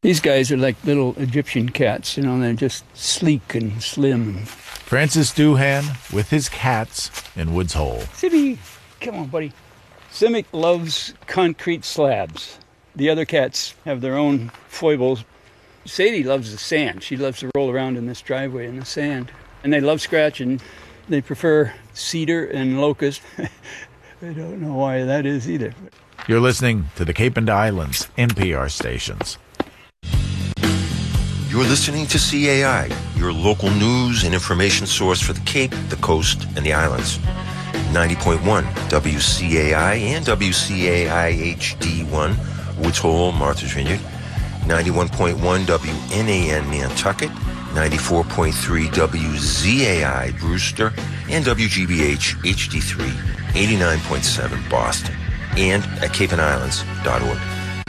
These guys are like little Egyptian cats, they're just sleek and slim. Francis Doohan with his cats in Woods Hole. Sibby, come on, buddy. Simic loves concrete slabs. The other cats have their own foibles. Sadie loves the sand. She loves to roll around in this driveway in the sand. And they love scratching. They prefer cedar and locust. I don't know why that is either. You're listening to the Cape and Islands NPR stations. You're listening to CAI, your local news and information source for the Cape, the Coast, and the Islands. 90.1 WCAI and WCAI HD1, Woods Hole, Martha's Vineyard. 91.1 WNAN Nantucket. 94.3 WZAI Brewster. And WGBH HD3, 89.7 Boston. And at capeandislands.org.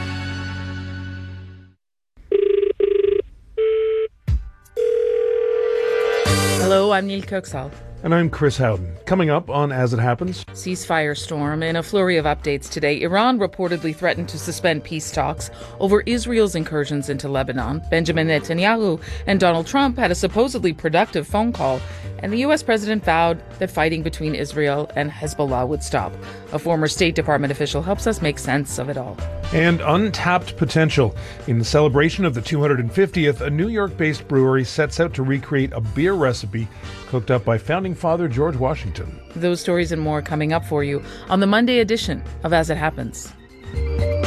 Hello, I'm Neil Kirksall. And I'm Chris Howden. Coming up on As It Happens. Ceasefire storm. In a flurry of updates today, Iran reportedly threatened to suspend peace talks over Israel's incursions into Lebanon. Benjamin Netanyahu and Donald Trump had a supposedly productive phone call, and the U.S. president vowed that fighting between Israel and Hezbollah would stop. A former State Department official helps us make sense of it all. And untapped potential. In the celebration of the 250th, a New York-based brewery sets out to recreate a beer recipe cooked up by founding father George Washington. Those stories and more coming up for you on the Monday edition of As It Happens.